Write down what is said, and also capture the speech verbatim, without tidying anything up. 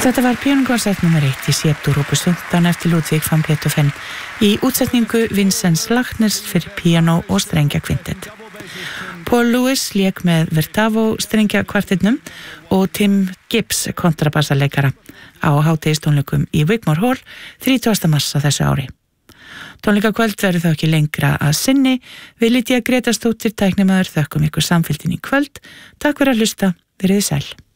Þetta var píanókonsert númer eitt í C-dur opus fimmtán eftir Ludwig van Beethoven í útsetningu Vincenz Lachners fyrir píanó og strengjakvintet. Paul Lewis lék með Vertavo strengjakvartetnum og Tim Gibbs kontrabassaleikara á hádegistónleikum í Wigmore Hall þrítugasta mars á þessu ári. Tónleikakvöld verður þá ekki lengra að sinni. Við Lydia Grétarsdóttir tæknimaður þökkum ykkur samfylgdin í kvöld. Takk fyrir að hlusta. Verið sæl.